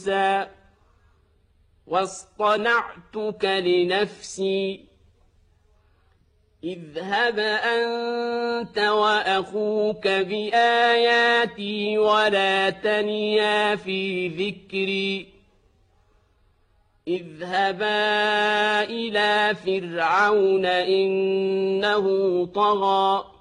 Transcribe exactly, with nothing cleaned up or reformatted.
موسى واصطنعتك لنفسي اذهب أنت وأخوك بآياتي ولا تنيا في ذكري اذهبا إلى فرعون إنه طغى